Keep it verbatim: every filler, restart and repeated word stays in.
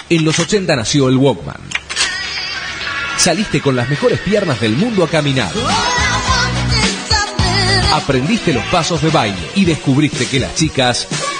En los ochenta nació el Walkman. Saliste con las mejores piernas del mundo a caminar. Aprendiste los pasos de baile y descubriste que las chicas